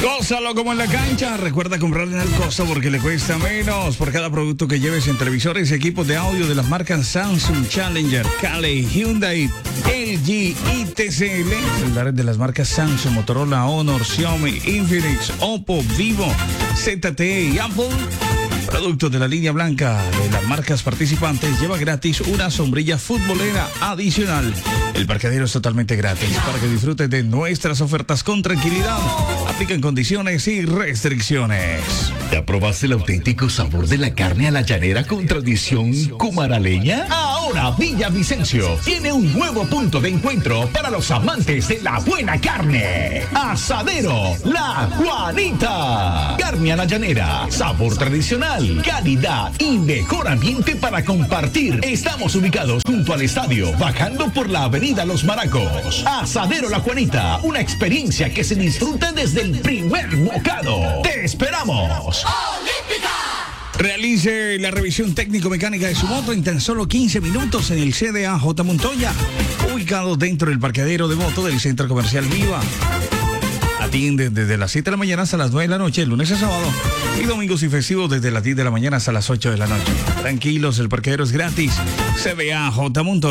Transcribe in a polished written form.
Gózalo como en la cancha. Recuerda comprar en el Costa porque le cuesta menos. Por cada producto que lleves en televisores y equipos de audio de las marcas Samsung, Challenger, Cali, Hyundai, LG y TCL. Celulares de las marcas Samsung, Motorola, Honor, Xiaomi, Infinix, Oppo, Vivo, ZTE y Apple. Productos de la línea blanca de las marcas participantes. Lleva gratis una sombrilla futbolera adicional. El parqueadero es totalmente gratis para que disfrutes de nuestras ofertas con tranquilidad. Aplican condiciones y restricciones. ¿Ya probaste el auténtico sabor de la carne a la llanera con tradición cumaraleña? Ahora Villavicencio tiene un nuevo punto de encuentro para los amantes de la buena carne. Asadero La Juanita. Carne a la llanera, sabor tradicional, calidad y mejor ambiente para compartir. Estamos ubicados junto al estadio, bajando por la avenida Los Maracos. Asadero La Juanita, una experiencia que se disfruta desde el primer bocado. ¡Te esperamos! ¡Olímpica! Realice la revisión técnico-mecánica de su moto en tan solo 15 minutos en el CDA J. Montoya, ubicado dentro del parqueadero de moto del Centro Comercial Viva. Atiende desde las 7 de la mañana hasta las 9 de la noche, lunes a sábado, y domingos y festivos desde las 10 de la mañana hasta las 8 de la noche. Tranquilos, el parqueadero es gratis. CDA J. Montoya.